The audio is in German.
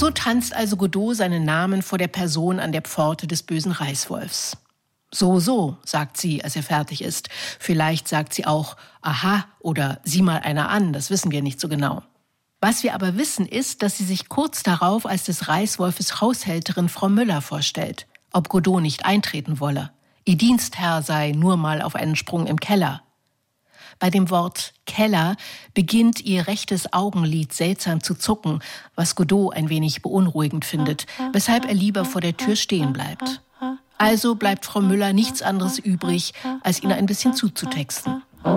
So tanzt also Godot seinen Namen vor der Person an der Pforte des bösen Reißwolfs. So, sagt sie, als er fertig ist. Vielleicht sagt sie auch, aha, oder sieh mal einer an, das wissen wir nicht so genau. Was wir aber wissen ist, dass sie sich kurz darauf als des Reißwolfes Haushälterin Frau Müller vorstellt, ob Godot nicht eintreten wolle. Ihr Dienstherr sei nur mal auf einen Sprung im Keller. Bei dem Wort Keller beginnt ihr rechtes Augenlid seltsam zu zucken, was Godot ein wenig beunruhigend findet, weshalb er lieber vor der Tür stehen bleibt. Also bleibt Frau Müller nichts anderes übrig, als ihn ein bisschen zuzutexten.